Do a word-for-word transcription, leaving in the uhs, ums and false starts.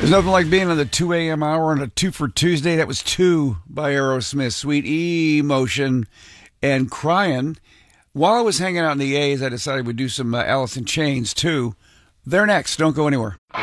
There's nothing like being on the two a.m. hour on a two for Tuesday. That was Two by Aerosmith, Sweet Emotion, and Crying. While I was hanging out in the A's, I decided we'd do some uh, Alice in Chains, too. They're next. Don't go anywhere.